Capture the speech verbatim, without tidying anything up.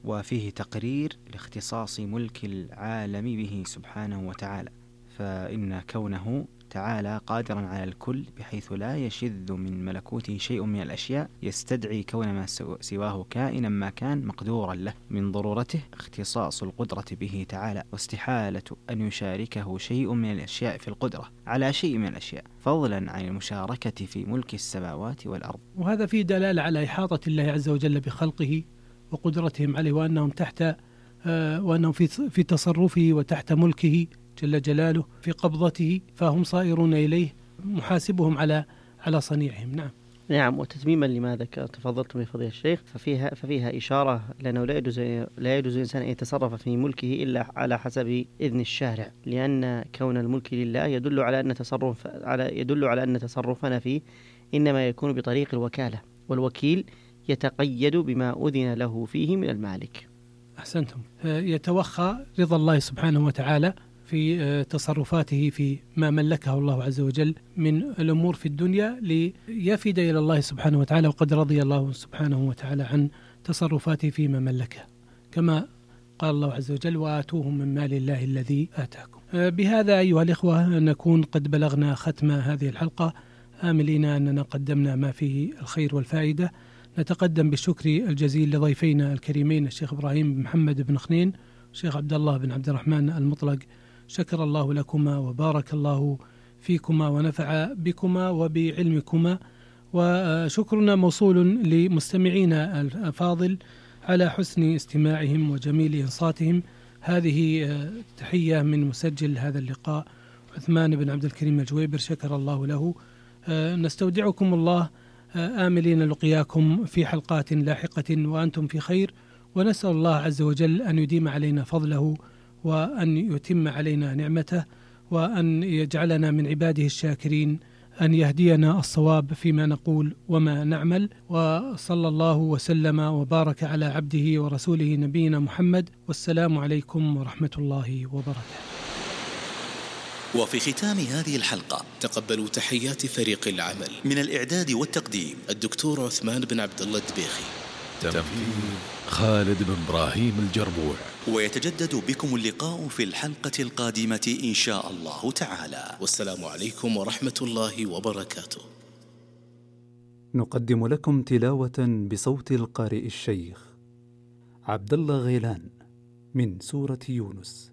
وفيه تقرير لاختصاص ملك العالم به سبحانه وتعالى، فإن كونه تعالى قادرا على الكل بحيث لا يشذ من ملكوته شيء من الأشياء يستدعي كون ما سواه كائنا ما كان مقدورا له، من ضرورته اختصاص القدرة به تعالى، واستحالة أن يشاركه شيء من الأشياء في القدرة على شيء من الأشياء، فضلا عن المشاركة في ملك السماوات والأرض. وهذا فيه دلالة على إحاطة الله عز وجل بخلقه وقدرتهم عليه، وأنهم تحت آه وأنهم في في تصرفه وتحت ملكه جل جلاله، في قبضته، فهم صائرون إليه محاسبهم على على صنيعهم. نعم. نعم. وتتميما لما تفضلتم يا فضيلة الشيخ، ففيها ففيها إشارة لأنه لا يجوز لا يجوز الإنسان أن يتصرف في ملكه إلا على حسب إذن الشارع، لأن كون الملك لله يدل على أن تصرف على يدل على أن تصرفنا فيه إنما يكون بطريق الوكالة، والوكيل يتقيد بما أذن له فيه من المالك. أحسنتم. يتوخى رضا الله سبحانه وتعالى في تصرفاته في ما ملكه الله عز وجل من الأمور في الدنيا ليفد إلى الله سبحانه وتعالى، وقد رضي الله سبحانه وتعالى عن تصرفاته فيما ملكه، كما قال الله عز وجل: وآتوهم من مال الله الذي آتاكم. بهذا أيها الإخوة نكون قد بلغنا ختم هذه الحلقة، آملين أننا قدمنا ما فيه الخير والفائدة. نتقدم بالشكر الجزيل لضيفينا الكريمين الشيخ إبراهيم بن محمد بن خنين والشيخ عبد الله بن عبد الرحمن المطلق، شكر الله لكما وبارك الله فيكما ونفع بكما وبعلمكما. وشكرنا موصول لمستمعينا الأفاضل على حسن استماعهم وجميل إنصاتهم. هذه تحية من مسجل هذا اللقاء عثمان بن عبد الكريم الجويبر، شكر الله له. نستودعكم الله آملين لقياكم في حلقات لاحقة وأنتم في خير، ونسأل الله عز وجل أن يديم علينا فضله وأن يتم علينا نعمته وأن يجعلنا من عباده الشاكرين، أن يهدينا الصواب فيما نقول وما نعمل. وصلى الله وسلم وبارك على عبده ورسوله نبينا محمد، والسلام عليكم ورحمة الله وبركاته. وفي ختام هذه الحلقة تقبلوا تحيات فريق العمل من الإعداد والتقديم الدكتور عثمان بن عبد الله الدبيخي، تنفيذ خالد بن إبراهيم الجربوع. ويتجدد بكم اللقاء في الحلقة القادمة إن شاء الله تعالى، والسلام عليكم ورحمة الله وبركاته. نقدم لكم تلاوة بصوت القارئ الشيخ عبد الله غيلان من سورة يونس.